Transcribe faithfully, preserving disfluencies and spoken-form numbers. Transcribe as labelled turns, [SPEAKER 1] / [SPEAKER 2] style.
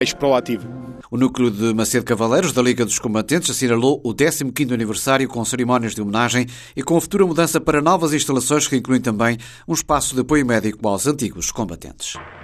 [SPEAKER 1] mais proativo.
[SPEAKER 2] O núcleo de Macedo Cavaleiros da Liga dos Combatentes assinalou o décimo quinto aniversário com cerimónias de homenagem e com a futura mudança para novas instalações que incluem também um espaço de apoio médico aos antigos combatentes.